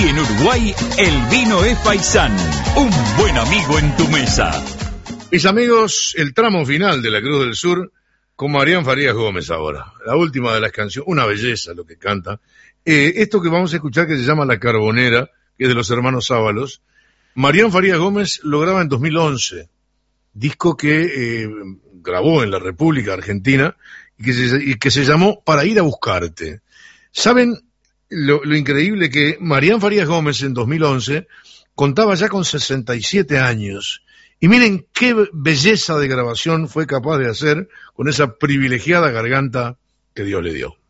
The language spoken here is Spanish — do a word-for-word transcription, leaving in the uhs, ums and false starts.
Aquí en Uruguay, el vino es Paisán, un buen amigo en tu mesa. Mis amigos, el tramo final de La Cruz del Sur con Marián Farías Gómez ahora. La última de las canciones, una belleza lo que canta. Eh, esto que vamos a escuchar que se llama La Carbonera, que es de los hermanos Ábalos. Marián Farías Gómez lo graba en dos mil once, disco que eh, grabó en la República Argentina y que, se, y que se llamó Para ir a buscarte. ¿Saben lo, lo increíble que Marián Farías Gómez en dos mil once contaba ya con sesenta y siete años? Y miren qué belleza de grabación fue capaz de hacer con esa privilegiada garganta que Dios le dio.